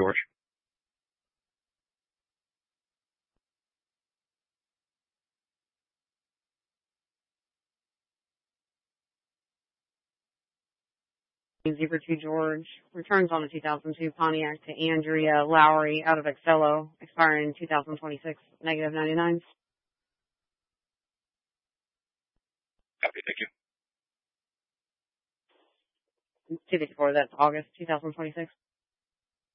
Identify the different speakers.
Speaker 1: George.
Speaker 2: Zebra 2 George returns on a 2002 Pontiac to Andrea Lowry out of Excello, expiring 2026, negative 99.
Speaker 1: Copy, thank you.
Speaker 2: 254, that's August 2026.